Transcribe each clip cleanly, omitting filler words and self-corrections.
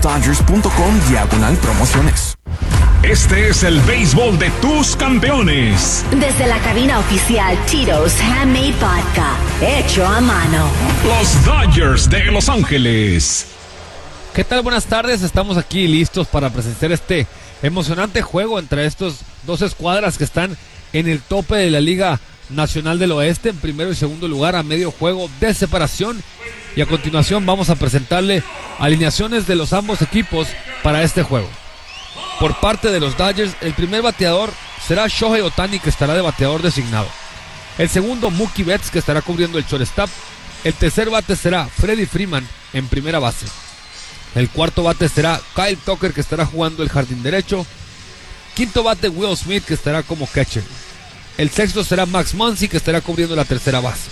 www.dodgers.com/promociones. Este es el béisbol de tus campeones. Desde la cabina oficial Tito's Handmade Vodka, hecho a mano. Los Dodgers de Los Ángeles. ¿Qué tal? Buenas tardes, estamos aquí listos para presenciar este emocionante juego entre estos dos escuadras que están en el tope de la Liga Nacional del Oeste, en primero y segundo lugar, a medio juego de separación. Y a continuación vamos a presentarle alineaciones de los ambos equipos para este juego. Por parte de los Dodgers, el primer bateador será Shohei Ohtani, que estará de bateador designado. El segundo, Mookie Betts, que estará cubriendo el shortstop. El tercer bate será Freddie Freeman en primera base. El cuarto bate será Kyle Tucker, que estará jugando el jardín derecho. Quinto bate, Will Smith, que estará como catcher. El sexto será Max Muncy, que estará cubriendo la tercera base.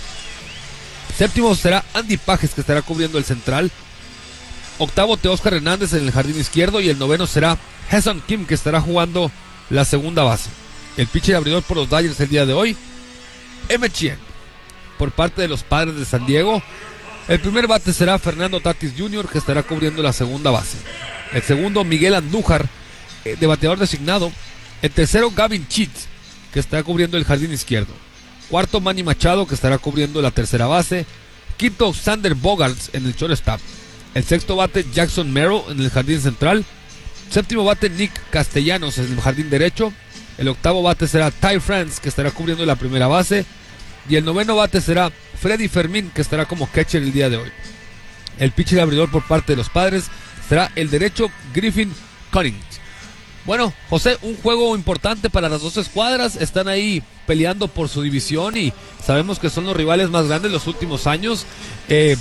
Séptimo será Andy Pages, que estará cubriendo el central. Octavo, Teóscar Hernández en el jardín izquierdo. Y el noveno será Ha-Seong Kim, que estará jugando la segunda base. El pitcher abridor por los Dodgers el día de hoy, Emmett Sheehan. Por parte de los Padres de San Diego, el primer bate será Fernando Tatis Jr., que estará cubriendo la segunda base. El segundo, Miguel Andújar, de bateador designado. El tercero, Gavin Sheets, que estará cubriendo el jardín izquierdo. Cuarto, Manny Machado, que estará cubriendo la tercera base. Quinto, Xander Bogaerts en el shortstop. El sexto bate, Jackson Merrill en el jardín central. Séptimo bate, Nick Castellanos en el jardín derecho. El octavo bate será Ty France, que estará cubriendo la primera base. Y el noveno bate será Freddie Fermín, que estará como catcher el día de hoy. El pitcher abridor por parte de los Padres será el derecho, Griffin Cunnings. Bueno, José, un juego importante para las dos escuadras. Están ahí peleando por su división y sabemos que son los rivales más grandes de los últimos años. De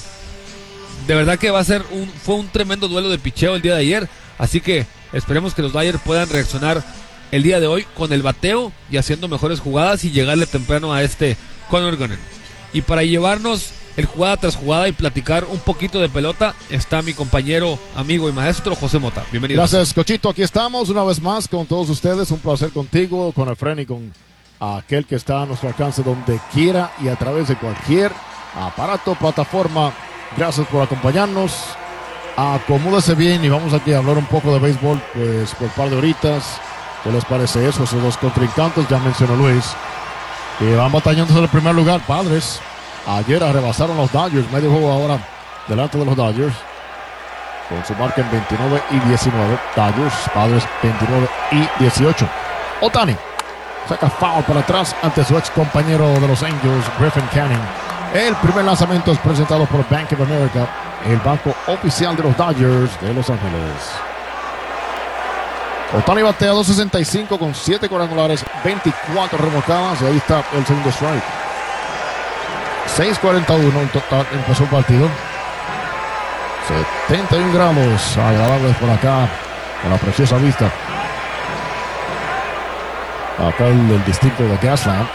verdad que fue un tremendo duelo de picheo el día de ayer. Así que esperemos que los Dodgers puedan reaccionar el día de hoy con el bateo y haciendo mejores jugadas y llegarle temprano a este Connor Gunnar. Y para llevarnos el jugada tras jugada y platicar un poquito de pelota está mi compañero, amigo y maestro José Mota. Bienvenido. Gracias, Cochito. Aquí estamos una vez más con todos ustedes. Un placer contigo, con Efren y con aquel que está a nuestro alcance donde quiera y a través de cualquier aparato, plataforma. Gracias por acompañarnos. Acomódese bien y vamos aquí a hablar un poco de béisbol pues por un par de horitas. ¿Qué les parece eso? Esos dos contrincantes, ya mencionó Luis, que van batallándose en el primer lugar. Padres ayer rebasaron los Dodgers, medio juego ahora delante de los Dodgers, con su marca en 29 y 19. Dodgers, Padres 29 y 18. Ohtani saca foul para atrás ante su ex compañero de los Angels, Griffin Canning. El primer lanzamiento es presentado por Bank of America, el banco oficial de los Dodgers de Los Ángeles. Ohtani batea 265 con 7 cuadrangulares, 24 remolcadas, y ahí está el segundo strike. 6:41 en total empezó el partido. 71 grados agradables por acá, con la preciosa vista acá del distrito de Gaslamp.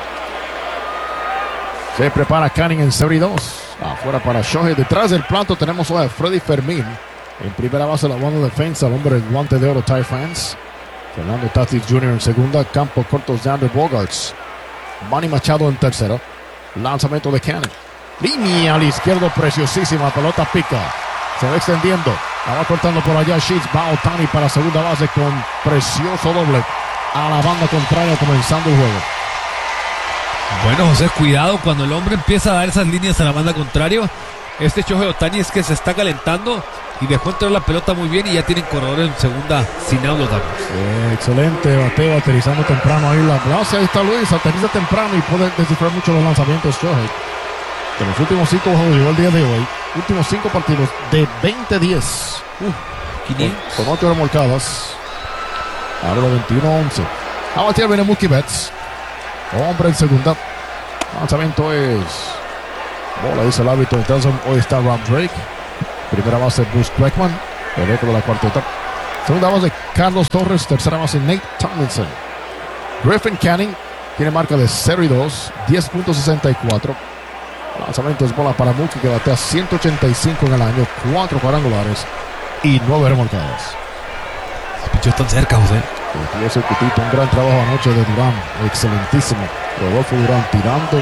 Se prepara Canning en serie 2. Afuera para Shohei. Detrás del plato tenemos a Freddie Fermín. En primera base la buena defensa, el hombre del guante de oro, Ty France. Fernando Tatis Jr. en segunda. Campo corto, Xander Bogaerts. Manny Machado en tercero. Lanzamiento de Canning. Línea al izquierdo, preciosísima. Pelota pica. Se va extendiendo. La va cortando por allá Sheets. Va Ohtani para segunda base con precioso doble a la banda contraria, comenzando el juego. Bueno, José, cuidado cuando el hombre empieza a dar esas líneas a la banda contraria. Este Shohei Ohtani es que se está calentando y dejó entrar la pelota muy bien y ya tienen corredor en segunda sin out los Dodgers. Excelente bateo, aterrizando temprano ahí la base. Ahí está Luis, aterriza temprano y puede descifrar mucho los lanzamientos Shohei. De los últimos 5 juegos llegó el día de hoy, últimos 5 partidos de 20-10. 500. Con 8 remolcadas. Ahora 21-11. A batear viene Mookie Betts. Hombre en segunda. Lanzamiento es bola, dice el árbitro. Entonces hoy está Rob Drake. Primera base Bruce Blackman, el eco de la cuarteta. Segunda base Carlos Torres. Tercera base Nate Tomlinson. Griffin Canning tiene marca de 0-2, 10.64. Lanzamiento es bola para Mookie, que batea 185 en el año, 4 cuadrangulares y 9 remolcadas. Pichó tan cerca, José. Y ese Cutito, un gran trabajo anoche de Durán, excelentísimo. Rodolfo Durán tirando,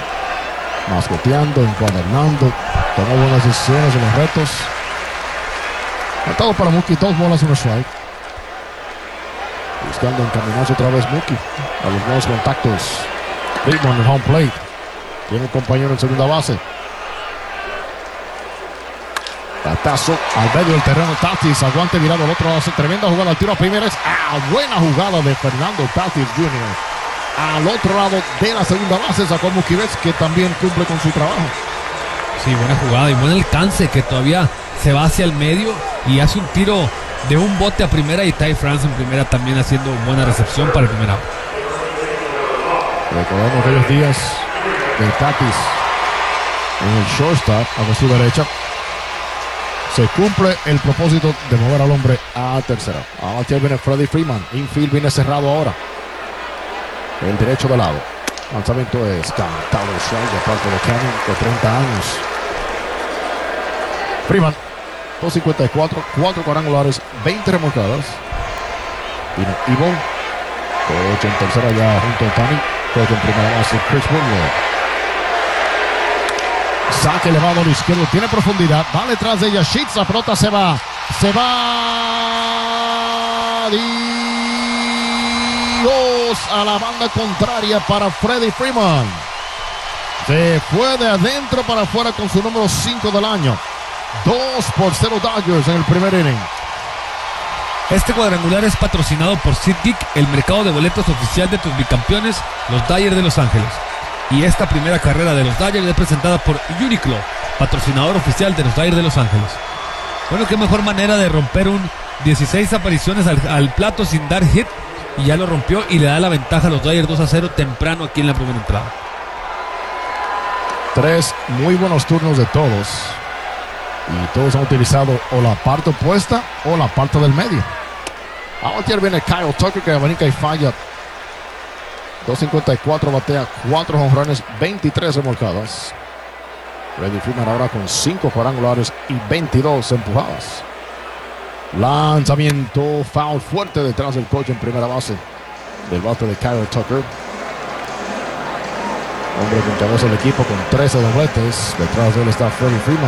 mascoteando, encuadernando, tomó buenas decisiones en los retos. Atado para Mookie, 2 bolas, 1 strike. Buscando encaminarse otra vez Mookie a los nuevos contactos. Freeman en home plate. Tiene un compañero en segunda base. Batazo al medio del terreno. Tatis aguante virado al otro lado. Hace tremenda jugada al tiro a primera. Buena jugada de Fernando Tatis Jr. Al otro lado de la segunda base sacó Mookie Betts, que también cumple con su trabajo. Sí, buena jugada y buen alcance, que todavía se va hacia el medio y hace un tiro de un bote a primera, y Ty France en primera también haciendo buena recepción para el primer out. Recordamos aquellos días de Tatis en el shortstop a su derecha. Se cumple el propósito de mover al hombre a tercera. Ahora viene Freddie Freeman. Infield viene cerrado ahora. El derecho de lado. Lanzamiento es cantado strike de parte de Canning, de 30 años. Freeman, 254, 4 cuadrangulares, 20 remolcadas. Vino Ivo. Coach en tercera ya junto a Tani. Coach en primera base, Chris Woodward. Saque elevado al izquierdo, tiene profundidad, va detrás de ella, Sheets, la pelota se va. Dios a la banda contraria para Freddie Freeman. Se fue de adentro para afuera con su número 5 del año. 2-0 Dodgers en el primer inning. Este cuadrangular es patrocinado por SeatGeek, el mercado de boletos oficial de tus bicampeones, los Dodgers de Los Ángeles. Y esta primera carrera de los Dodgers es presentada por Uniqlo, patrocinador oficial de los Dodgers de Los Ángeles. Bueno, qué mejor manera de romper un 16 apariciones al plato sin dar hit, y ya lo rompió y le da la ventaja a los Dodgers 2-0 temprano aquí en la primera entrada. 3 muy buenos turnos de todos, y todos han utilizado o la parte opuesta o la parte del medio. Ahora viene Kyle Tucker, que abanica y falla. 254 batea, 4 jonrones, 23 remolcadas. Freddie Freeman ahora con 5 cuadrangulares y 22 empujadas. Lanzamiento, foul fuerte detrás del coach en primera base del bate de Kyle Tucker. Hombre que encabeza el equipo con 13 dobletes. Detrás de él está Freddie Freeman.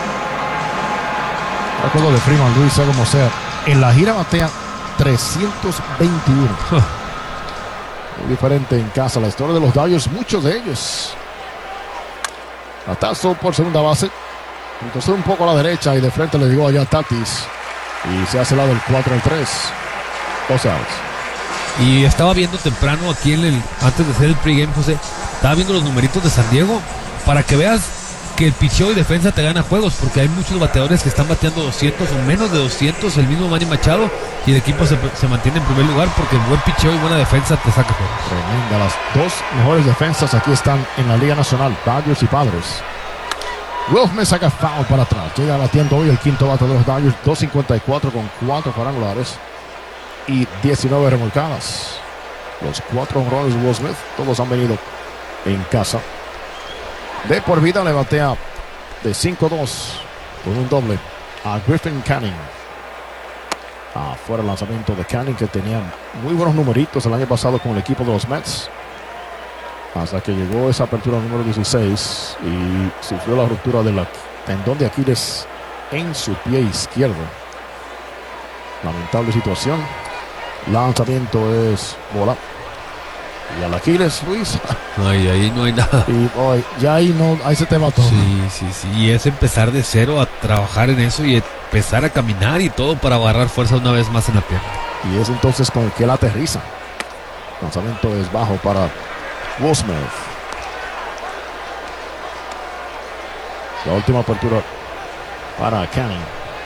Recuerdo de Freeman, Luis, sea como sea, en la gira batea 321. Muy diferente en casa la historia de los Dodgers, muchos de ellos. Batazo por segunda base. Entonces un poco a la derecha y de frente le llegó allá Tatis. Y se hace el lado del 4-3. 2 outs. Y estaba viendo temprano aquí antes de hacer el pregame, José, estaba viendo los numeritos de San Diego para que veas que el picheo y defensa te gana juegos, porque hay muchos bateadores que están bateando 200 o menos de 200, el mismo Manny Machado, y el equipo se mantiene en primer lugar porque el buen picheo y buena defensa te saca juegos. Tremenda, las 2 mejores defensas aquí están en la Liga Nacional, Dodgers y Padres. Will Smith saca foul para atrás, llega batiendo hoy el quinto bate de los Dodgers, 254 con 4 cuadrangulares y 19 remolcadas. Los 4 jonrones de Will Smith, todos han venido en casa. De por vida le batea de 5-2 con un doble a Griffin Canning. Afuera el lanzamiento de Canning, que tenía muy buenos numeritos el año pasado con el equipo de los Mets, hasta que llegó esa apertura número 16 y sufrió la ruptura del tendón de Aquiles en su pie izquierdo. Lamentable situación. Lanzamiento es bola. Y al Aquiles, Luis. Ay, ahí no hay nada. Y hoy ya ahí se te va todo. Sí. Y es empezar de cero a trabajar en eso y empezar a caminar y todo para agarrar fuerza una vez más en la pierna. Y es entonces con el que él aterriza. Lanzamiento es bajo para Will Smith. La última apertura para Canning.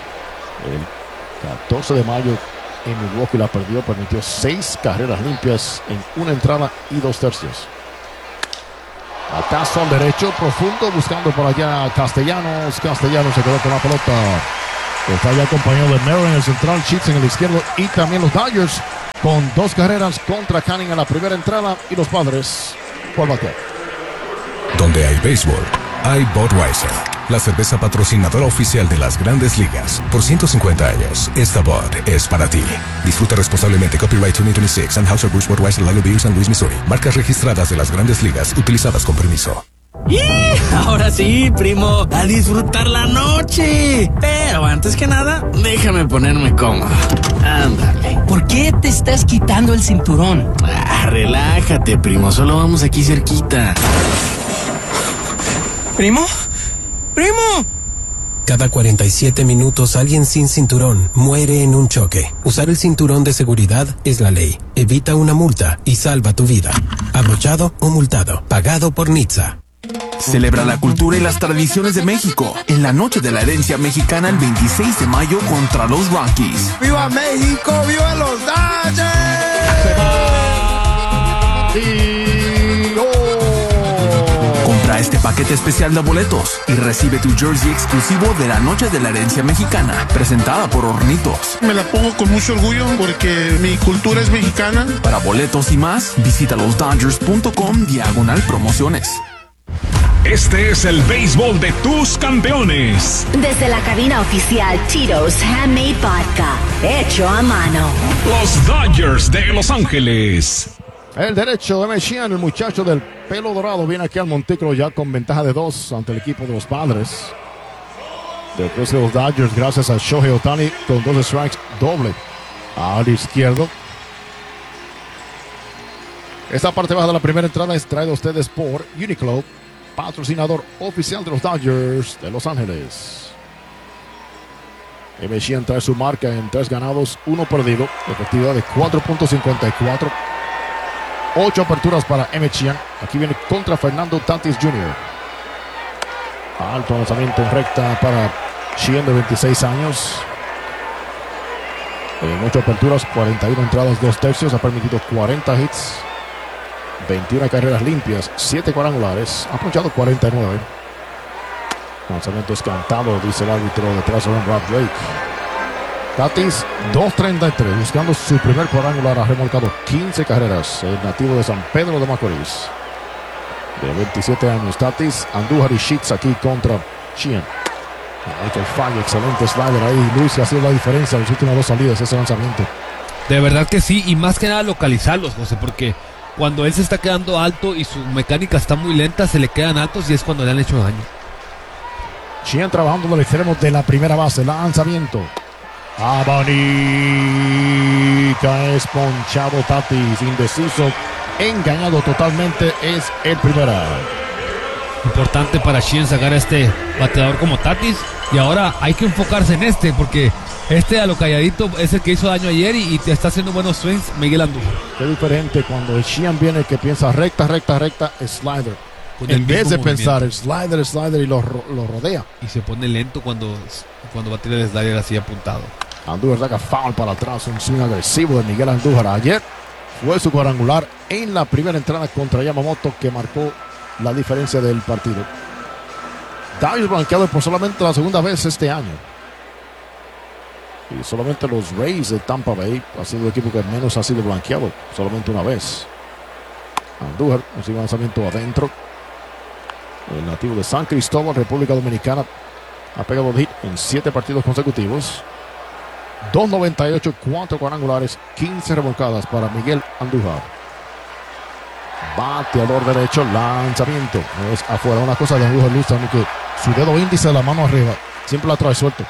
El 14 de mayo en Milwaukee la permitió 6 carreras limpias en una entrada y 2 tercios. Batazo al derecho, profundo, buscando por allá Castellanos se quedó con la pelota. Está ya acompañado de Merrill en el central, Sheets en el izquierdo, y también los Dodgers con 2 carreras contra Canning en la primera entrada, y los Padres por batear. Donde hay béisbol, hay Budweiser, la cerveza patrocinadora oficial de las Grandes Ligas. Por 150 años, esta Bud es para ti. Disfruta responsablemente. Copyright 2026 Anheuser-Busch Budweiser Lager Beer San Luis, Missouri. Marcas registradas de las Grandes Ligas utilizadas con permiso. ¡Y! Ahora sí, primo, a disfrutar la noche. Pero antes que nada, déjame ponerme cómodo. Ándale. ¿Por qué te estás quitando el cinturón? Relájate, primo, solo vamos aquí cerquita. ¿Primo? ¡Primo! Cada 47 minutos alguien sin cinturón muere en un choque. Usar el cinturón de seguridad es la ley. Evita una multa y salva tu vida. Abrochado o multado. Pagado por NHTSA. Celebra la cultura y las tradiciones de México en la Noche de la Herencia Mexicana el 26 de mayo contra los Rockies. ¡Viva México! ¡Viva los Dodgers! Compra este paquete especial de boletos y recibe tu jersey exclusivo de la Noche de la Herencia Mexicana, presentada por Hornitos. Me la pongo con mucho orgullo porque mi cultura es mexicana. Para boletos y más, visita losdodgers.com/promociones. Este es el béisbol de tus campeones. Desde la cabina oficial Tito's Handmade Vodka, hecho a mano. Los Dodgers de Los Ángeles. El derecho de Mechian, el muchacho del pelo dorado, viene aquí al montículo ya con ventaja de 2 ante el equipo de los Padres. Después de los Dodgers, gracias a Shohei Ohtani con 2 strikes, doble al izquierdo. Esta parte baja de la primera entrada es traída a ustedes por Uniqlo, patrocinador oficial de los Dodgers de Los Ángeles. Mechian trae su marca en 3 ganados, 1 perdido, efectividad de 4.54. 8 aperturas para Mechian. Aquí viene contra Fernando Tatis Jr. Alto lanzamiento en recta para Sheehan, de 26 años. En 8 aperturas, 41 entradas, 2 tercios. Ha permitido 40 hits, 21 carreras limpias, 7 cuadrangulares. Ha ponchado 49. Lanzamiento escantado, dice el árbitro detrás de Rob Drake. Tatis, 2.33, buscando su primer cuadrangular. Ha remolcado 15 carreras. El nativo de San Pedro de Macorís, de 27 años. Tatis, Andújar y Sheets aquí contra Sheehan. Ha hecho el fallo, excelente slider ahí. Luis, que ha sido la diferencia en las últimas 2 salidas, ese lanzamiento. De verdad que sí, y más que nada localizarlos, José, porque cuando él se está quedando alto y su mecánica está muy lenta, se le quedan altos y es cuando le han hecho daño. Sheehan trabajando en el extremo de la primera base. Lanzamiento. Abanica, es ponchado Tatis, indeciso, engañado totalmente, es el primero. Importante para Sheehan sacar a este bateador como Tatis, y ahora hay que enfocarse en este, porque este a lo calladito es el que hizo daño ayer y te está haciendo buenos swings, Miguel Andújar. Qué diferente cuando el Sheehan viene, que piensa recta, slider. En vez de pensar el slider y lo rodea. Y se pone lento cuando va a tirar el slider así apuntado. Andújar saca foul para atrás, un swing agresivo de Miguel Andújar. Ayer fue su cuadrangular en la primera entrada contra Yamamoto, que marcó la diferencia del partido. Dodgers blanqueado por solamente la segunda vez este año. Y solamente los Rays de Tampa Bay ha sido el equipo que menos ha sido blanqueado, solamente una vez. Andújar recibe lanzamiento adentro. El nativo de San Cristóbal, República Dominicana, ha pegado hit en 7 partidos consecutivos. 2.98, 4 cuadrangulares, 15 remolcadas para Miguel Andújar. Bateador derecho, lanzamiento. Es afuera. Una cosa de Andújar Luz también, que su dedo índice de la mano arriba siempre la trae suelto.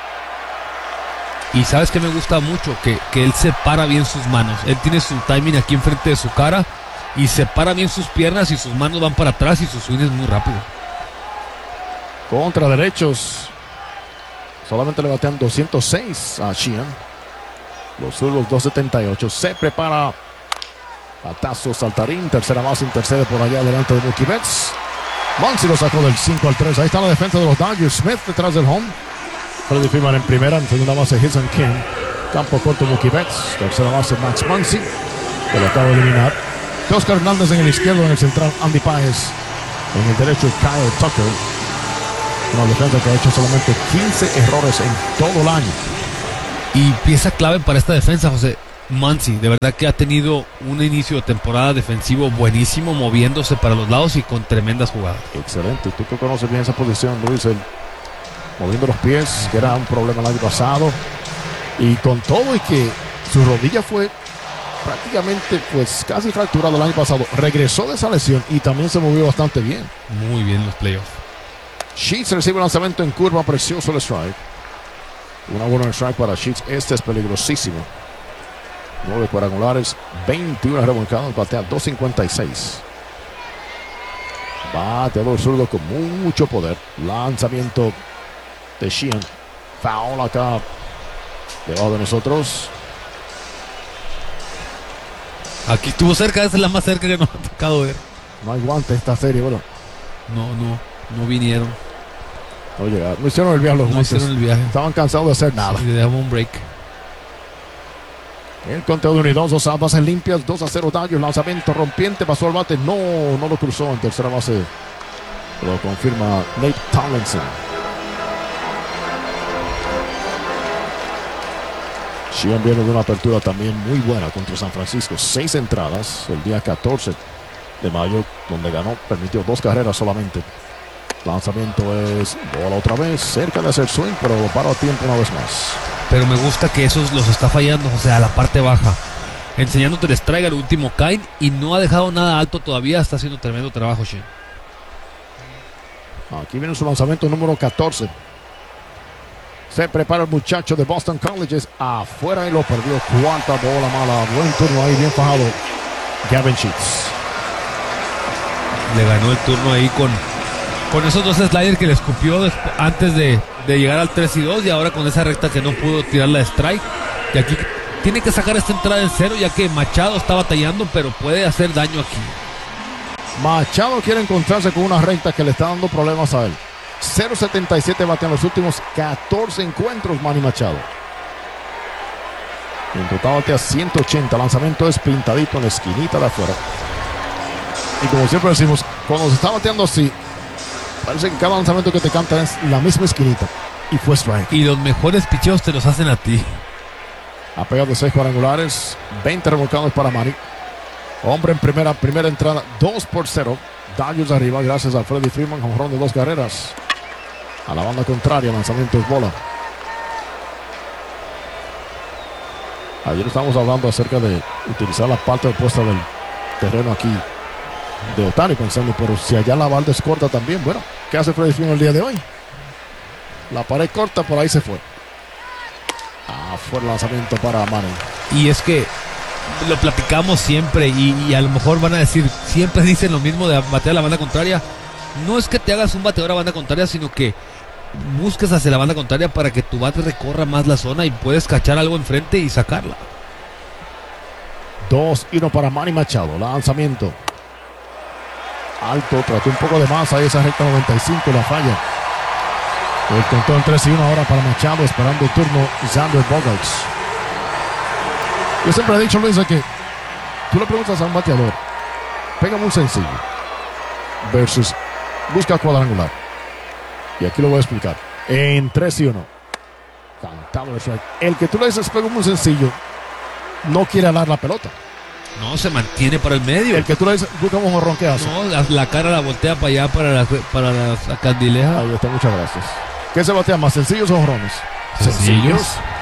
Y sabes que me gusta mucho que él separa bien sus manos. Él tiene su timing aquí enfrente de su cara y separa bien sus piernas y sus manos van para atrás y su swing es muy rápido. Contra derechos, solamente le batean 206 a Sheehan. Los zurdos 278. Se prepara batazo saltarín. Tercera base, intercede por allá delante de Mookie Betts. Muncy lo sacó del 5-3. Ahí está la defensa de los Dodgers. Smith detrás del home. Freddy Freeman en primera. En segunda base, Hudson King. Campo corto, Mookie Betts. Tercera base, Max Muncy, que lo acaba de eliminar. Oscar Hernández en el izquierdo. En el central, Andy Páez. En el derecho, Kyle Tucker. Una defensa que ha hecho solamente 15 errores en todo el año. Y pieza clave para esta defensa, José, Muncy. De verdad que ha tenido un inicio de temporada defensivo buenísimo, moviéndose para los lados y con tremendas jugadas. Excelente. Tú que conoces bien esa posición, Luis, moviendo los pies, que era un problema el año pasado. Y con todo y que su rodilla fue prácticamente pues casi fracturado el año pasado. Regresó de esa lesión y también se movió bastante bien. Muy bien los playoffs. Sheets recibe el lanzamiento en curva, precioso el strike. Una buena strike para Sheets. Este es peligrosísimo. 9 cuadrangulares, 21 remolcados, batea 256. Bateador zurdo con mucho poder. Lanzamiento de Sheehan. Foul acá debajo de nosotros. Aquí estuvo cerca, esa es la más cerca que nos ha tocado ver. No hay guante esta serie, bueno. No vinieron. No llegaron. No hicieron el viaje los guantes. Hicieron el viaje. Estaban cansados de hacer nada. Sí, le dejamos un break. El conteo de 1 y 2, 2 bases limpias, 2-0 Dodgers, lanzamiento rompiente, pasó al bate, no lo cruzó en tercera base, lo confirma Nate Tomlinson. Sheehan viene de una apertura también muy buena contra San Francisco, 6 entradas el día 14 de mayo, donde ganó, permitió 2 carreras solamente. Lanzamiento es bola otra vez, cerca de hacer swing, pero lo paró a tiempo una vez más. Pero me gusta que esos los está fallando, o sea, la parte baja. Enseñándote el strike al último Kyle y no ha dejado nada alto todavía. Está haciendo tremendo trabajo, Sheehan. Aquí viene su lanzamiento número 14. Se prepara el muchacho de Boston Colleges. Afuera y lo perdió. Cuarta bola mala. Buen turno ahí, bien fajado. Gavin Sheets. Le ganó el turno ahí con esos 2 sliders que le escupió antes de llegar al 3-2 y ahora con esa recta que no pudo tirar la strike. Y aquí tiene que sacar esta entrada en cero ya que Machado está batallando, pero puede hacer daño aquí. Machado quiere encontrarse con una recta que le está dando problemas a él. 0.77 bate en los últimos 14 encuentros, Manny Machado. En total batea 180. Lanzamiento es pintadito en la esquinita de afuera. Y como siempre decimos, cuando se está bateando así, parece que cada lanzamiento que te canta es la misma esquinita. Y fue strike. Y los mejores picheos te los hacen a ti. Ha pegado de 6 cuadrangulares, 20 remolcados para Manny. Hombre en primera entrada, 2-0. Dodgers arriba, gracias a Freddie Freeman, jonrón de 2 carreras. A la banda contraria, lanzamiento es bola. Ayer estábamos hablando acerca de utilizar la parte opuesta del terreno aquí de Ohtani, pensando, pero si allá la balda es corta también, bueno, ¿qué hace Freddie Freeman el día de hoy? La pared corta, por ahí se fue. Fue el lanzamiento para Manny. Y es que lo platicamos siempre y a lo mejor van a decir, siempre dicen lo mismo de batear a la banda contraria. No es que te hagas un bateador a banda contraria, sino que busques hacia la banda contraria para que tu bate recorra más la zona y puedes cachar algo enfrente y sacarla. 2-1 para Manny Machado. Lanzamiento alto, trató un poco de más ahí esa recta 95, la falla. El conteo en 3-1 ahora para Machado, esperando el turno Xander Bogaerts. Yo siempre he dicho, Luis, que tú le preguntas a un bateador, pega muy sencillo versus busca cuadrangular. Y aquí lo voy a explicar. En 3-1. Cantado el strike. El que tú le dices pega muy sencillo, no quiere alar la pelota. No, se mantiene para el medio. El que tú le dices, busca un jorrón, ¿qué hace? No, la cara la voltea para allá, para la candileja. Ahí está, muchas gracias. ¿Qué se batea más, sencillos o jorrones? Sencillos.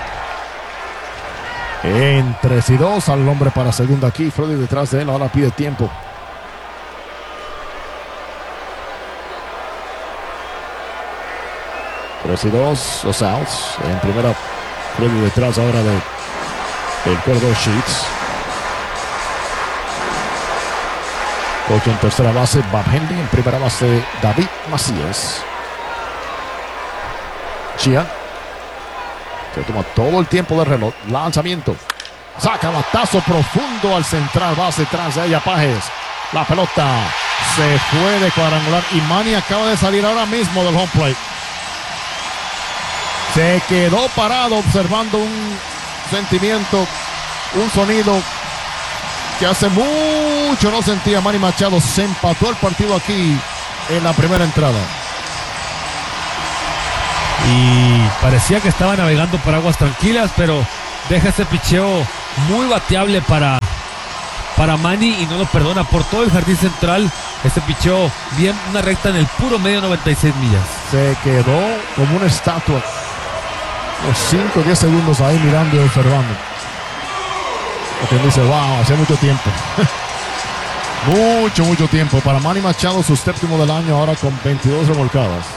En 3-2 al hombre para segunda aquí. Freddy detrás de él, ahora pide tiempo. Los outs. En primera, Freddy detrás ahora del corredor Sheets. Coach en tercera base, Bob Henry. En primera base, David Macías. Sheehan se toma todo el tiempo del reloj. Lanzamiento. Saca batazo profundo al central base tras de ella Pajes. La pelota se fue de cuadrangular y Manny acaba de salir ahora mismo del home plate. Se quedó parado observando un sentimiento, un sonido que hace mucho no sentía Manny Machado. Se empató el partido aquí en la primera entrada. Y parecía que estaba navegando por aguas tranquilas, pero deja ese picheo muy bateable para Manny y no lo perdona por todo el jardín central. Ese picheo bien, una recta en el puro medio, 96 millas. Se quedó como una estatua, unos 5 o 10 segundos ahí mirando y observando. Porque dice, wow, hace mucho tiempo. mucho tiempo. Para Manny Machado, su séptimo del año, ahora con 22 remolcadas.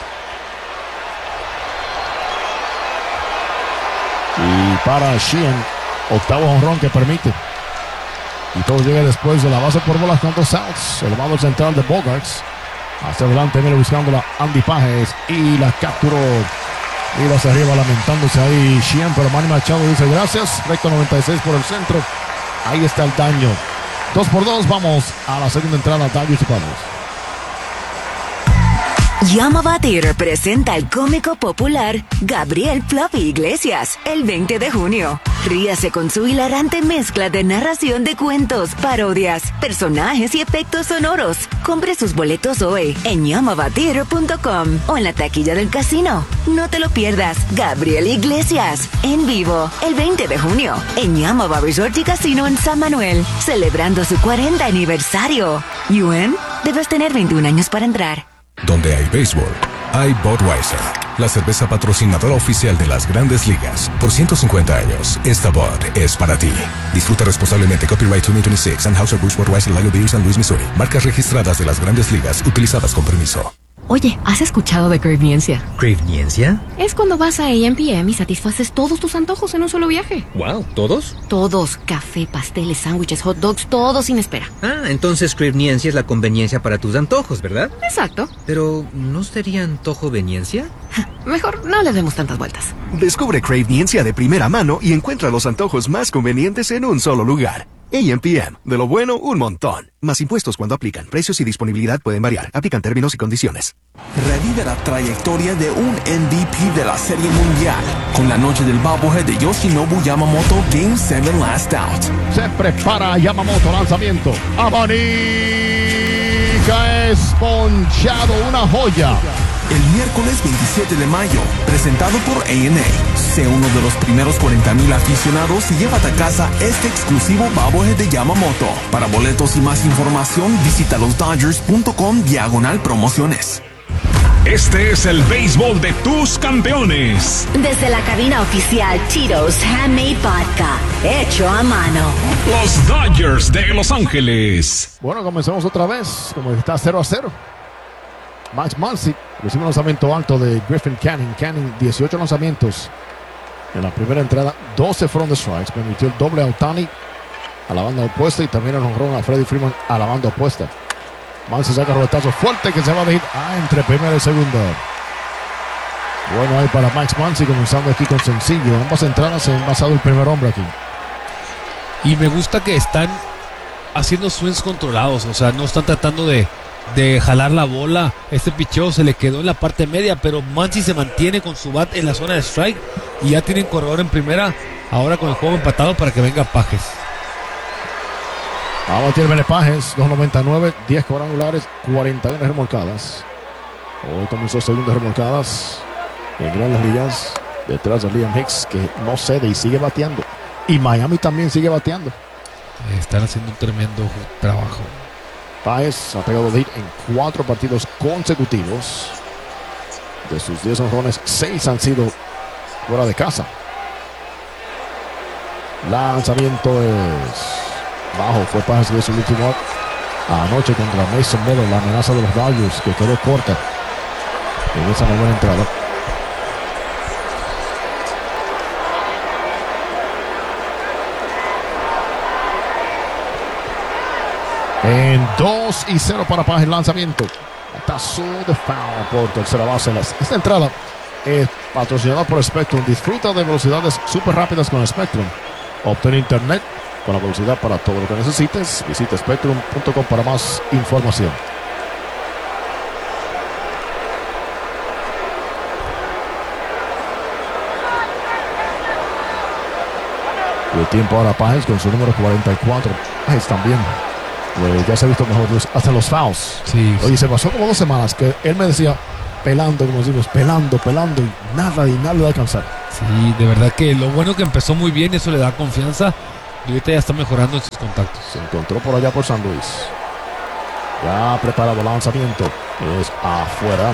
Y para Sheehan, octavo jonrón que permite. Y todo llega después de la base por bolas contra Souths. El mando central de Bogaerts. Hacia adelante viene buscándola Andy Pages. Y la capturó. Mira hacia arriba lamentándose ahí Sheehan. Pero Manny Machado dice gracias. Recto 96 por el centro. Ahí está el daño. 2-2. Vamos a la segunda entrada. Dodgers y Padres. Yamava Theater presenta el cómico popular Gabriel Fluffy Iglesias el 20 de junio. Ríase con su hilarante mezcla de narración de cuentos, parodias, personajes y efectos sonoros. Compre sus boletos hoy en yamavatheater.com o en la taquilla del casino. No te lo pierdas. Gabriel Iglesias en vivo el 20 de junio en Yamava Resort y Casino en San Manuel, celebrando su 40 aniversario. ¿UN? Debes tener 21 años para entrar. Donde hay béisbol, hay Budweiser, la cerveza patrocinadora oficial de las Grandes Ligas. Por 150 años, esta Bud es para ti. Disfruta responsablemente. Copyright 2026, Anheuser-Busch Budweiser, Lager Beer, San Luis, Missouri. Marcas registradas de las Grandes Ligas, utilizadas con permiso. Oye, ¿has escuchado de Craveniencia? ¿Craveniencia? Es cuando vas a A&PM y satisfaces todos tus antojos en un solo viaje. Wow, ¿todos? Todos. Café, pasteles, sándwiches, hot dogs, todo sin espera. Ah, entonces Craveniencia es la conveniencia para tus antojos, ¿verdad? Exacto. Pero, ¿no sería antojoveniencia? Mejor no le demos tantas vueltas. Descubre Craveniencia de primera mano y encuentra los antojos más convenientes en un solo lugar. A&PM, de lo bueno, un montón. Más impuestos cuando aplican. Precios y disponibilidad pueden variar. Aplican términos y condiciones. Revive la trayectoria de un MVP de la Serie Mundial con la noche del bobblehead de Yoshinobu Yamamoto Game 7 Last Out. Se prepara Yamamoto, lanzamiento. Abanica es ponchado, una joya. El miércoles 27 de mayo, presentado por A&A. Sé uno de los primeros 40,000 aficionados y llévate a casa este exclusivo bobblehead de Yamamoto. Para boletos y más información, visita losdodgers.com/promociones. Este es el béisbol de tus campeones. Desde la cabina oficial Tito's Handmade Vodka, hecho a mano. Los Dodgers de Los Ángeles. Bueno, comenzamos otra vez, como está 0-0. Max Muncy recibe un lanzamiento alto de Griffin Canning. Canning, 18 lanzamientos en la primera entrada, 12 fueron de strikes. Permitió el doble a Ohtani a la banda opuesta y también el jonrón a Freddie Freeman a la banda opuesta. Muncy saca roletazo fuerte que se va a ir entre primera y segunda. Bueno, ahí para Max Muncy, comenzando aquí con sencillo. Ambas entradas se han basado el primer hombre aquí. Y me gusta que están haciendo swings controlados, o sea, no están tratando de jalar la bola. Este picheo se le quedó en la parte media, pero Muncy se mantiene con su bat en la zona de strike y ya tienen corredor en primera, ahora con el juego empatado para que venga Pages. Ahora tiene Pages, 2.99, 10 cuadrangulares, 41 remolcadas. Hoy comenzó segundas remolcadas en Grandes Ligas, detrás de Liam Hicks, que no cede y sigue bateando. Y Miami también sigue bateando. Están haciendo un tremendo trabajo. Páez ha pegado de hit en 4 partidos consecutivos. De sus 10 honrones, 6 han sido fuera de casa. Lanzamiento es bajo. Fue Páez de su último anoche contra Mason Miller. La amenaza de los Dodgers que quedó corta en esa novena entrada. En 2-0 para Páez el lanzamiento. Tazo de foul por tercera base. Esta entrada es patrocinada por Spectrum. Disfruta de velocidades súper rápidas con Spectrum. Obtén internet con la velocidad para todo lo que necesites. Visita spectrum.com para más información. Y el tiempo ahora Páez con su número 44. Páez también. Pues ya se ha visto mejor hasta los fouls. Sí. Oye, se pasó como 2 semanas que él me decía pelando, como decimos, pelando y nada le va a alcanzar. Sí, de verdad que lo bueno que empezó muy bien, eso le da confianza y ahorita ya está mejorando en sus contactos. Se encontró por allá por San Luis. Ya preparado el lanzamiento. Es afuera.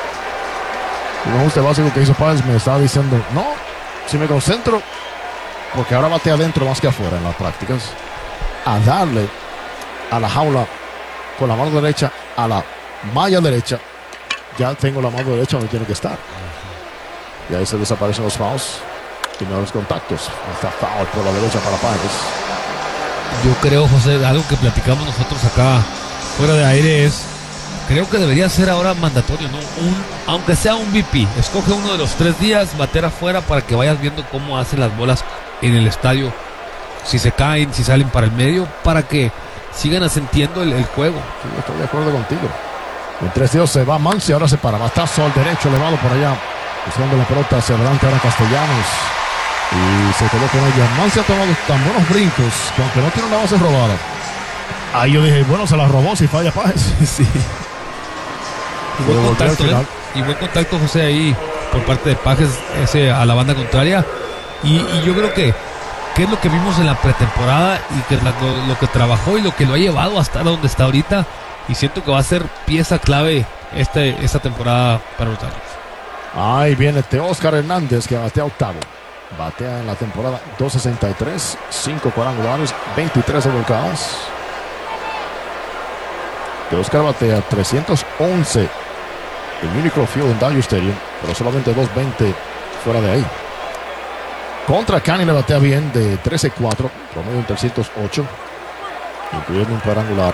Un ajuste básico que hizo Páez me estaba diciendo, no, si me concentro porque ahora batea adentro más que afuera en las prácticas, a darle a la jaula con la mano derecha a la malla derecha. Ya tengo la mano derecha donde tiene que estar. Y ahí se desaparecen los fouls y no los contactos. Está foul por la derecha para Pirates. Yo creo, José, algo que platicamos nosotros acá fuera de aire es, creo que debería ser ahora mandatorio, ¿no? Aunque sea un VP, escoge uno de los 3 días, bater afuera para que vayas viendo cómo hacen las bolas en el estadio, si se caen, si salen para el medio, para que sigan asentiendo el juego. Sí, estoy de acuerdo contigo. En 3 días se va Mansi, ahora se para. Batazo al derecho, elevado por allá, buscando la pelota hacia adelante ahora Castellanos. Y se quedó con ella. Mansi ha tomado tan buenos brincos que aunque no tiene una base robada. Ahí yo dije, bueno, se la robó si falla Páez. Sí. Y buen contacto, José, ahí por parte de Pajes a la banda contraria. Y yo creo que es lo que vimos en la pretemporada y que lo que trabajó y lo que lo ha llevado hasta donde está ahorita. Y siento que va a ser pieza clave esta temporada para los Dodgers. Ahí viene Teóscar Hernández, que batea octavo. Batea en la temporada 263, 5 cuadrangulares, 23 volcadas. Teóscar batea 311 en Unicron Field en Dodger Stadium, pero solamente 220 fuera de ahí. Contra Canning le batea bien de 13-4, promedio en 308, incluyendo un cuadrangular.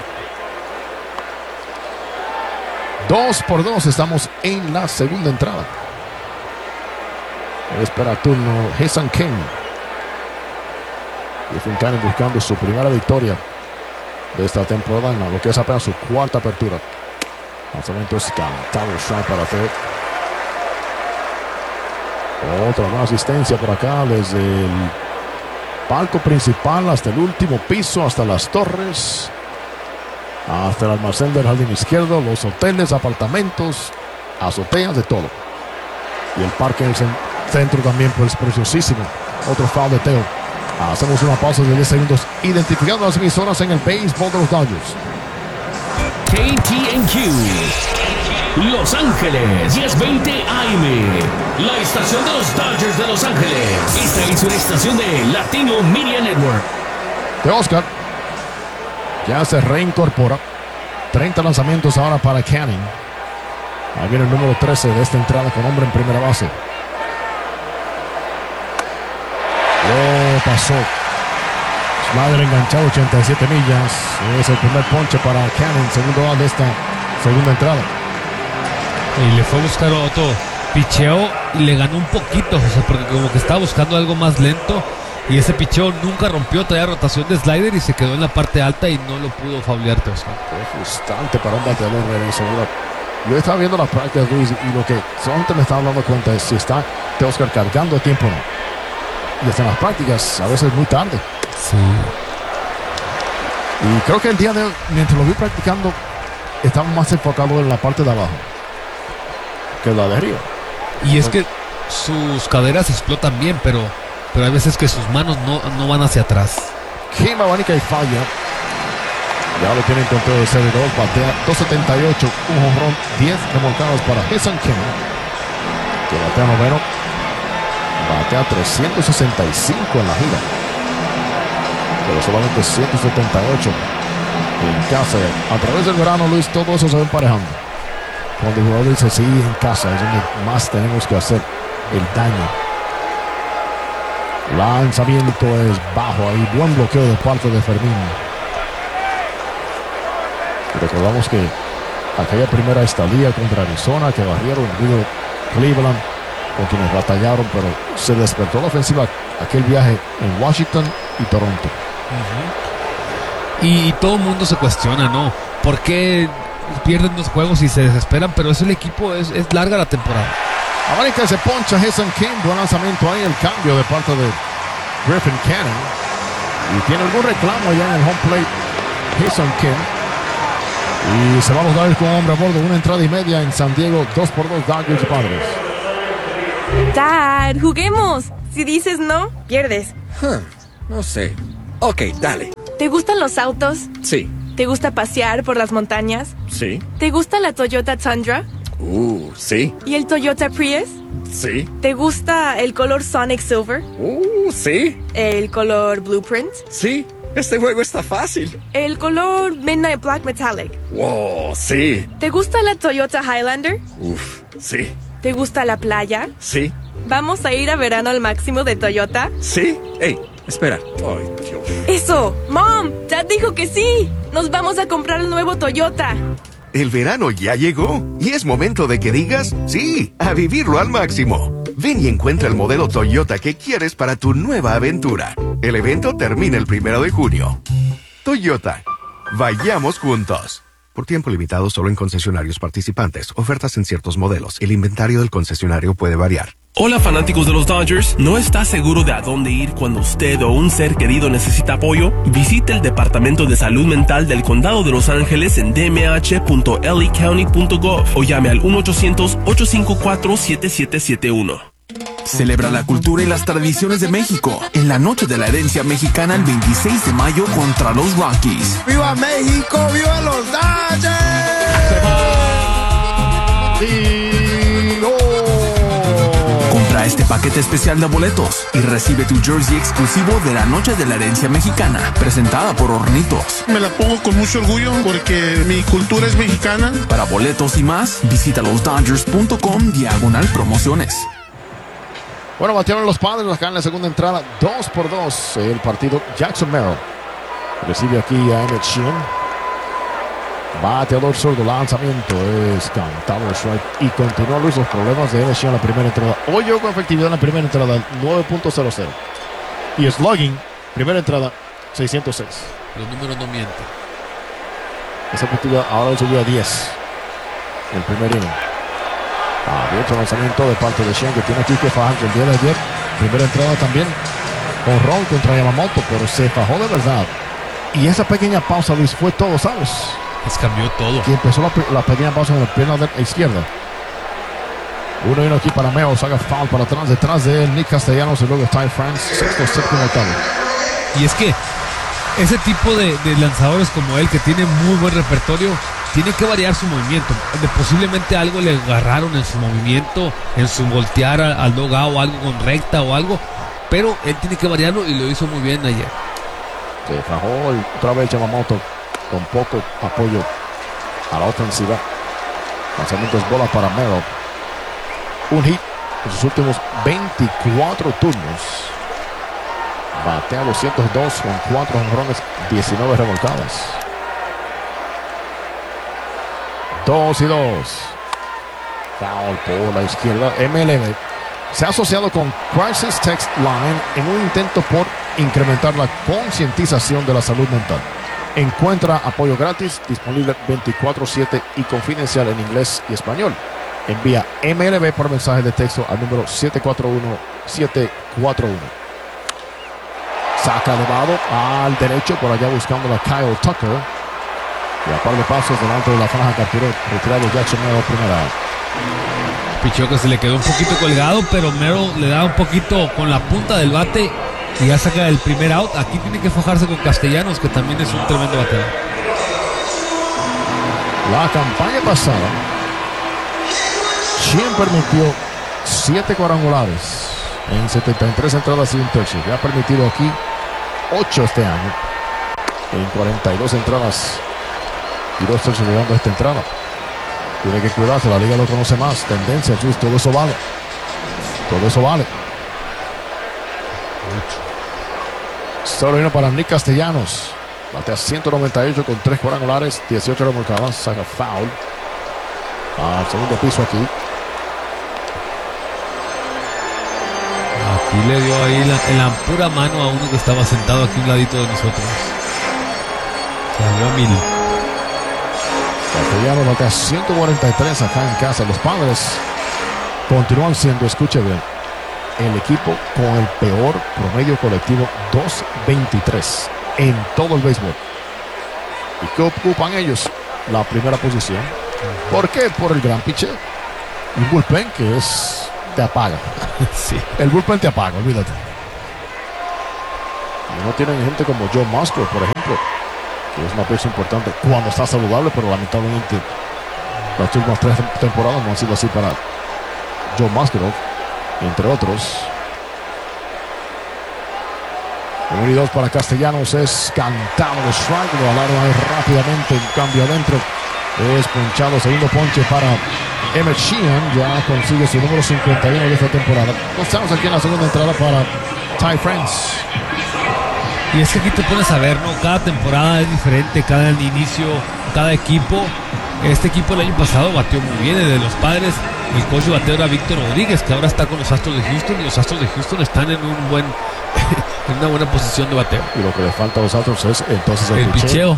2-2, estamos en la segunda entrada. Espera turno Ha-Seong Kim. Stephen Canning buscando su primera victoria de esta temporada en lo que es apenas su cuarta apertura. Lanzamiento es cantado strike para hacer. Otra buena asistencia por acá desde el palco principal hasta el último piso, hasta las torres, hasta el almacén del jardín izquierdo, los hoteles, apartamentos, azoteas, de todo. Y el parque en el centro también, pues preciosísimo. Otro foul de Teo. Hacemos una pausa de 10 segundos identificando las emisoras en el béisbol de los Dodgers. KTNQ Los Ángeles 1020 AM, la estación de los Dodgers de Los Ángeles. Esta es una estación de Latino Media Network. Teóscar ya se reincorpora. 30 lanzamientos ahora para Canning. Ahí viene el número 13 de esta entrada con hombre en primera base. Lo pasó. Slider enganchado, 87 millas. Es el primer ponche para Canning, segundo out de esta segunda entrada. Y le fue a buscar otro picheo y le ganó un poquito, José, porque como que estaba buscando algo más lento. Y ese picheo nunca rompió, traía rotación de slider y se quedó en la parte alta y no lo pudo faulear Teóscar. Fue frustrante para un bateador de seguro. Yo estaba viendo las prácticas, Luis, y lo que solamente me estaba dando cuenta es si está Teóscar cargando el tiempo o no. Y hasta en las prácticas, a veces muy tarde. Sí. Y creo que el día de hoy, mientras lo vi practicando, estaba más enfocado en la parte de abajo que la de arriba. Y es que sus caderas explotan bien, pero hay veces que sus manos no van hacia atrás. Kim abanica y falla. Ya lo tienen control de serie 2, batea 278, un jonrón, 10 remolcados para Ha-Seong Kim, que batea noveno, batea 365 en la gira, pero solamente 178 en casa. A través del verano, Luis, todo eso se va emparejando. Cuando el jugador dice sí, en casa es donde más tenemos que hacer el daño. Lanzamiento es bajo, ahí buen bloqueo de parte de Fermín. Y recordamos que aquella primera estadía contra Arizona, que barrieron Cleveland, con quienes batallaron, pero se despertó la ofensiva aquel viaje en Washington y Toronto. Y todo el mundo se cuestiona, ¿no? ¿Por qué pierden los juegos y se desesperan? Pero es el equipo, es larga la temporada. América se poncha Ha-Seong Kim, buen lanzamiento ahí, el cambio de parte de Griffin Canning. Y tiene algún reclamo allá en el home plate Ha-Seong Kim. Y se va a los Dodgers con hombre a bordo, 1 entrada y media en San Diego, 2-2 Dodgers Padres. Dad, juguemos. Si dices no, pierdes. No sé. Ok, dale. ¿Te gustan los autos? Sí. ¿Te gusta pasear por las montañas? Sí. ¿Te gusta la Toyota Tundra? Sí. ¿Y el Toyota Prius? Sí. ¿Te gusta el color Sonic Silver? Sí. ¿El color Blueprint? Sí. Este juego está fácil. ¿El color Midnight Black Metallic? Wow, sí. ¿Te gusta la Toyota Highlander? Sí. ¿Te gusta la playa? Sí. ¿Vamos a ir a verano al máximo de Toyota? Sí. Ey, espera. Ay, Dios. ¡Eso! ¡Mom! Dad dijo que sí. Nos vamos a comprar el nuevo Toyota. El verano ya llegó y es momento de que digas sí, a vivirlo al máximo. Ven y encuentra el modelo Toyota que quieres para tu nueva aventura. El evento termina el 1 de junio. Toyota. Vayamos juntos. Por tiempo limitado solo en concesionarios participantes. Ofertas en ciertos modelos. El inventario del concesionario puede variar. Hola fanáticos de los Dodgers, ¿no está seguro de a dónde ir cuando usted o un ser querido necesita apoyo? Visite el Departamento de Salud Mental del Condado de Los Ángeles en dmh.lacounty.gov o llame al 1-800-854-7771. Celebra la cultura y las tradiciones de México en la Noche de la Herencia Mexicana el 26 de mayo contra los Rockies. ¡Viva México! ¡Viva los Dodgers! Compra este paquete especial de boletos y recibe tu jersey exclusivo de la Noche de la Herencia Mexicana, presentada por Hornitos. Me la pongo con mucho orgullo porque mi cultura es mexicana. Para boletos y más, visita losdodgers.com/promociones. Bueno, batearon los Padres acá en la segunda entrada, 2-2 el partido. Jackson Merrill recibe aquí a Emmett Sheehan. Bateador zurdo, lanzamiento es cantado el strike y continúa Luis los problemas de Emmett Sheehan en la primera entrada. Hoy llegó con efectividad en la primera entrada, 9.00. Y slugging, primera entrada, 606. Los números no mienten. Esa efectividad ahora subió a 10 el primer inning. Abierto lanzamiento de parte de Sheehan, que tiene aquí que fajar el día de ayer. Primera entrada también con ron contra Yamamoto, pero se fajó de verdad. Y esa pequeña pausa, Luis, fue todo, ¿sabes? Les cambió todo. Y empezó la pequeña pausa en la pierna izquierda. 1-1 aquí para Meo, saca foul para atrás, detrás de él Nick Castellanos y luego Ty France, sexto, séptimo, octavo. Y es que ese tipo de lanzadores como él, que tiene muy buen repertorio, tiene que variar su movimiento. Posiblemente algo le agarraron en su movimiento, en su voltear al dugout o algo con recta o algo, pero él tiene que variarlo y lo hizo muy bien ayer. Se fajó otra vez Yamamoto con poco apoyo a la ofensiva. Lanzamiento es bola para Merrill. Un hit en sus últimos 24 turnos. Batea 202 con 4 jonrones, 19 remolcadas. 2-2. Foul por la izquierda. MLB se ha asociado con Crisis Text Line en un intento por incrementar la concientización de la salud mental. Encuentra apoyo gratis, disponible 24/7 y confidencial en inglés y español. Envía MLB por mensaje de texto al número 741-741. Saca elevado al derecho, por allá buscando a Kyle Tucker. Y a par de pasos delante de la franja capturó retirado Jackson Merrill primera. Pichó que se le quedó un poquito colgado, pero Merrill le da un poquito con la punta del bate y ya saca el primer out. Aquí tiene que fajarse con Castellanos, que también es un tremendo bateador. La campaña pasada, Sheehan permitió 7 cuadrangulares en 73 entradas y un tercio. Ya ha permitido aquí 8 este año en 42 entradas y 2 tercios llegando a esta entrada. Tiene que cuidarse, la liga lo conoce más. Tendencia, Luis, todo eso vale. Todo eso vale. Solo vino para Nick Castellanos. Batea 198 con 3 cuadrangulares, 18 remolcadas, saca foul. Al segundo piso aquí. Aquí le dio ahí en la pura mano a uno que estaba sentado aquí a un ladito de nosotros. Se abrió a 1000. Castellanos batea 143 acá en casa. Los Padres continúan siendo, escuche bien, el equipo con el peor promedio colectivo, 2.23 en todo el béisbol. ¿Y qué ocupan ellos? La primera posición. ¿Por qué? Por el gran pitcher. Un bullpen que te apaga. Sí. El bullpen te apaga, olvídate. Y no tienen gente como Joe Musgrove, por ejemplo, que es una pieza importante cuando está saludable, pero lamentablemente las últimas 3 temporadas no han sido así para Joe Musgrove. entre otros. 1 y 2 para Castellanos, es cantado de strike, lo alaron ahí rápidamente, un cambio adentro, es ponchado, segundo ponche para Emmett Sheehan, ya consigue su número 51 de esta temporada. Estamos aquí en la segunda entrada para Ty France. Y es que aquí te pones a ver, ¿no? Cada temporada es diferente, cada inicio, cada equipo. Este equipo el año pasado batió muy bien, el de los Padres. El coach de bateo era Víctor Rodríguez, que ahora está con los Astros de Houston, y los Astros de Houston están en en una buena posición de bateo. Y lo que le falta a los Astros es entonces el picheo.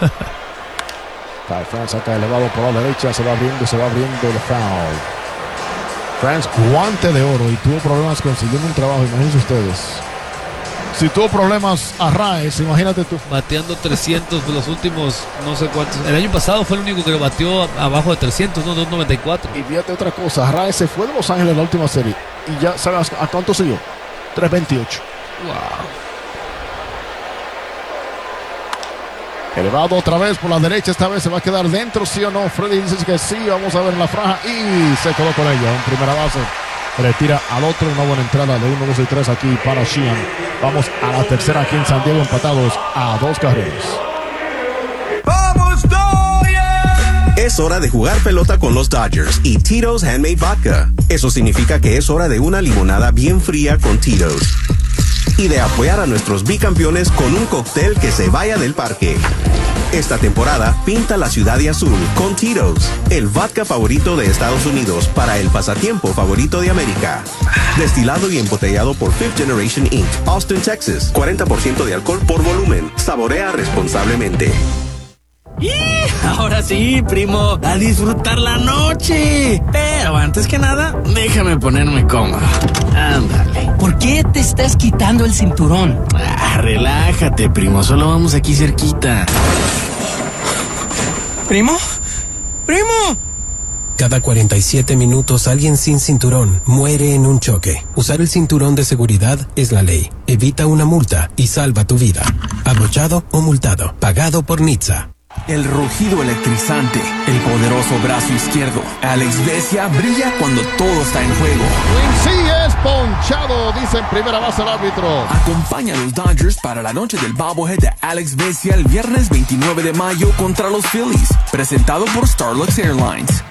Ty France saca elevado por la derecha, se va abriendo el foul. France, guante de oro, y tuvo problemas consiguiendo un trabajo, imagínense ustedes. Si tuvo problemas Arraez, imagínate tú. Bateando 300 de los últimos no sé cuántos. El año pasado fue el único que lo bateó abajo de 300, no 294. Y fíjate otra cosa, Arraez se fue de Los Ángeles en la última serie. Y ya sabes a cuánto siguió. 328. Wow. Elevado otra vez por la derecha, esta vez se va a quedar dentro, ¿sí o no? Freddy dice que sí, vamos a ver en la franja y se quedó con ella en primera base. Retira al otro, una buena entrada de 1, 2 y 3 aquí para Sheehan. Vamos a la tercera aquí en San Diego, empatados a 2 carreras. ¡Vamos, Dodgers! Es hora de jugar pelota con los Dodgers y Tito's Handmade Vodka. Eso significa que es hora de una limonada bien fría con Tito's. Y de apoyar a nuestros bicampeones con un cóctel que se vaya del parque. Esta temporada, pinta la ciudad de azul con Tito's, el vodka favorito de Estados Unidos para el pasatiempo favorito de América. Destilado y embotellado por Fifth Generation Inc., Austin, Texas. 40% de alcohol por volumen. Saborea responsablemente. ¡Y! Ahora sí, primo, a disfrutar la noche. Pero antes que nada, déjame ponerme cómodo. Ándale. ¿Por qué te estás quitando el cinturón? Relájate, primo, solo vamos aquí cerquita. ¿Primo? ¡Primo! Cada 47 minutos alguien sin cinturón muere en un choque. Usar el cinturón de seguridad es la ley. Evita una multa y salva tu vida. Abrochado o multado. Pagado por NHTSA. El rugido electrizante, el poderoso brazo izquierdo. Alex Vesia brilla cuando todo está en juego. Sí es ponchado, dice en primera base el árbitro. Acompaña a los Dodgers para la noche del bobblehead de Alex Vesia el viernes 29 de mayo contra los Phillies. Presentado por Starlux Airlines.